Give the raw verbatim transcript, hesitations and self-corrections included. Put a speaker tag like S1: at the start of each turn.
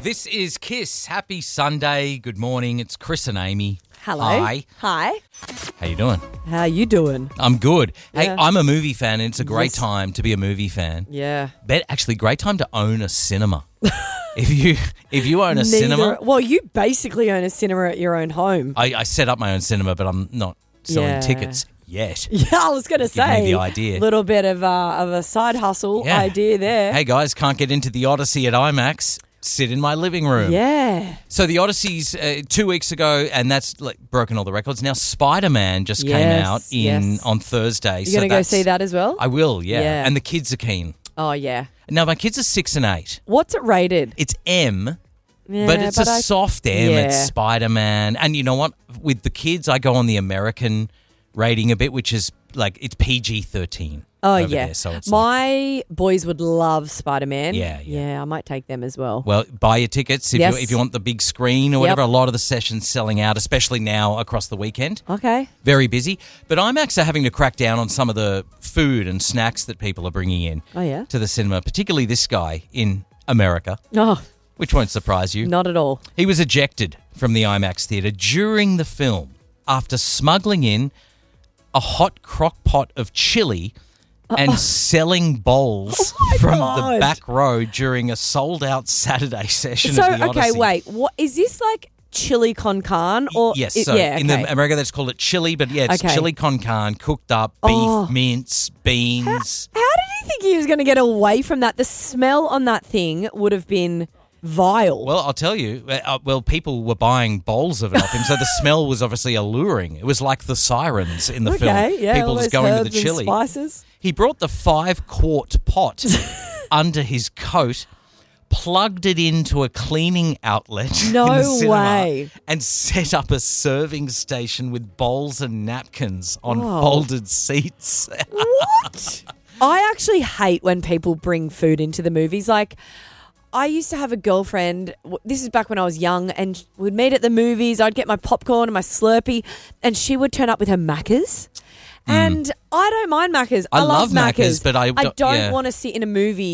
S1: This is Kiss. Happy Sunday. Good morning. It's Chris and Amy.
S2: Hello.
S1: Hi.
S2: Hi.
S1: How you doing?
S2: How you doing?
S1: I'm good. Hey,
S2: Yeah.
S1: I'm a movie fan, and it's a great
S2: Yes.
S1: time to be a movie fan.
S2: Yeah.
S1: Bet actually, great time to own a cinema. if you if you own a cinema,
S2: Well, you basically own a cinema at your own home.
S1: I, I set up my own cinema, but I'm not selling
S2: Yeah.
S1: tickets yet.
S2: Yeah, I was going to
S1: Give me
S2: say
S1: the idea.
S2: little bit of uh, of a side hustle
S1: Yeah.
S2: idea there.
S1: Hey guys, can't get into the Odyssey at IMAX. Sit in my living room.
S2: Yeah.
S1: So the Odyssey's uh, two weeks ago, and that's like broken all the records. Now Spider-Man just came
S2: Yes,
S1: out in
S2: yes.
S1: on Thursday.
S2: You
S1: so
S2: going to go
S1: that's-
S2: see that as well?
S1: I will, yeah.
S2: Yeah.
S1: And the kids are keen.
S2: Oh, yeah.
S1: Now my kids are six and eight.
S2: What's it rated?
S1: It's M,
S2: Yeah,
S1: but it's a
S2: I-
S1: soft M.
S2: Yeah.
S1: It's Spider-Man, and you know what? With the kids, I go on the American rating a bit, which is like it's P G thirteen.
S2: Oh,
S1: over
S2: yeah.
S1: There, so it's like,
S2: My boys would love Spider-Man.
S1: Yeah, yeah.
S2: Yeah, I might take them as well.
S1: well, buy your tickets if
S2: Yes.
S1: you if you want the big screen or
S2: Yep.
S1: whatever. A lot of the sessions selling out, especially now across the weekend.
S2: Okay.
S1: Very busy. But IMAX are having to crack down on some of the food and snacks that people are bringing in
S2: Oh, yeah?
S1: to the cinema, particularly this guy in America,
S2: Oh,
S1: which won't surprise you.
S2: not at all.
S1: He was ejected from the IMAX theatre during the film after smuggling in a hot crock pot of chili and selling bowls
S2: Oh my
S1: from
S2: God.
S1: the back row during a sold-out Saturday session
S2: So,
S1: of the
S2: okay,
S1: Odyssey.
S2: wait. What is this like chili con carne or
S1: Yes,
S2: it-
S1: so
S2: yeah,
S1: in
S2: okay.
S1: the America that's called it chili, but yeah, it's
S2: Okay.
S1: chili con carne, cooked up, beef
S2: Oh.
S1: mince, beans.
S2: How did he think he was going to get away from that? The smell on that thing would have been vile.
S1: Well, I'll tell you. Uh, well, people were buying bowls of it off him, so the smell was obviously alluring. It was like the sirens in the film.
S2: okay, yeah,
S1: People
S2: all
S1: just
S2: those
S1: going to the
S2: herbs and
S1: chili.
S2: spices.
S1: He brought the five-quart pot under his coat, plugged it into a cleaning outlet in
S2: No
S1: the cinema,
S2: way.
S1: and set up a serving station with bowls and napkins on
S2: Whoa.
S1: folded seats.
S2: What? I actually hate when people bring food into the movies. Like, I used to have a girlfriend, w- this is back when I was young, and we'd meet at the movies. I'd get my popcorn and my Slurpee, and she would turn up with her Maccas. And I don't mind Maccas.
S1: I
S2: I,
S1: love
S2: love
S1: Maccas, but I
S2: I
S1: don't-
S2: don't
S1: yeah.
S2: want to sit in a movie